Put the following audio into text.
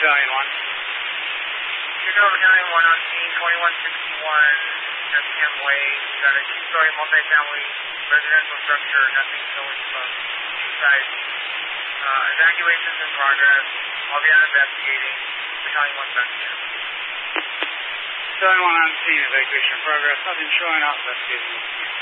Battalion 1. Chicago Battalion 1 on scene, 2161, Effingham Way. You got a two-story multifamily residential structure, nothing showing from inside. Evacuations in progress. I'll be out investigating. Battalion 1 back to you. Battalion 1 on scene, evacuation in progress. Nothing showing out, investigating.